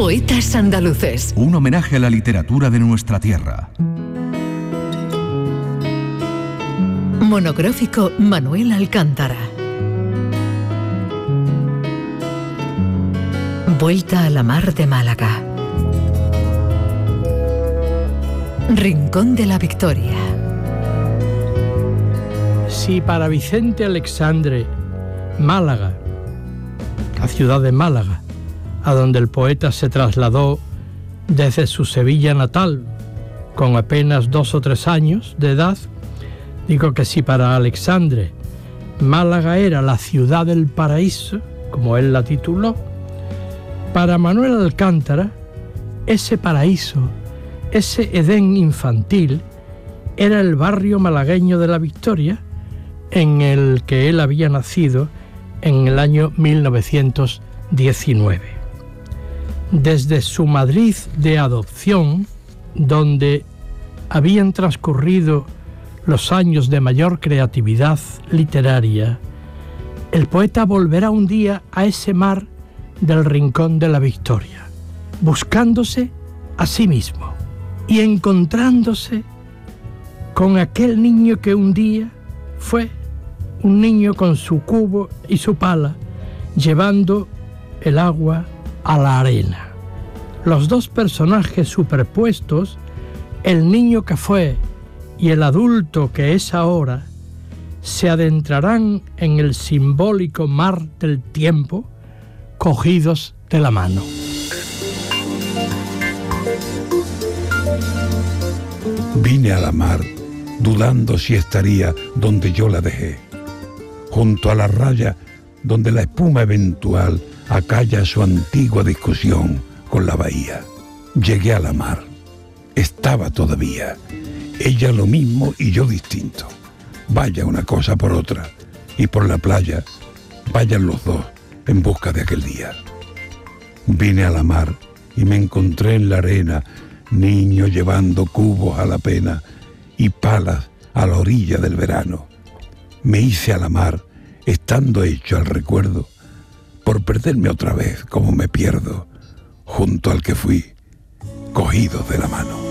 Poetas andaluces. Un homenaje a la literatura de nuestra tierra. Monográfico Manuel Alcántara. Vuelta a la mar de Málaga. Rincón de la Victoria. Si para Vicente Alexandre, Málaga, la ciudad de Málaga, a donde el poeta se trasladó desde su Sevilla natal, con apenas 2 o 3 años de edad, digo que si para Alexandre Málaga era la ciudad del paraíso, como él la tituló, para Manuel Alcántara, ese paraíso, ese Edén infantil, era el barrio malagueño de la Victoria, en el que él había nacido en el año 1919. Desde su Madrid de adopción, donde habían transcurrido los años de mayor creatividad literaria, el poeta volverá un día a ese mar del Rincón de la Victoria, buscándose a sí mismo y encontrándose con aquel niño que un día fue un niño con su cubo y su pala, llevando el agua a la arena. Los dos personajes superpuestos, el niño que fue y el adulto que es ahora, se adentrarán en el simbólico mar del tiempo, cogidos de la mano. Vine a la mar, dudando si estaría donde yo la dejé, junto a la raya donde la espuma eventual acalla su antigua discusión con la bahía. Llegué a la mar, estaba todavía, ella lo mismo y yo distinto. Vaya una cosa por otra, y por la playa vayan los dos en busca de aquel día. Vine a la mar y me encontré en la arena, niño llevando cubos a la pena y palas a la orilla del verano. Me hice a la mar, estando hecho al recuerdo, por perderme otra vez como me pierdo, junto al que fui, cogidos de la mano.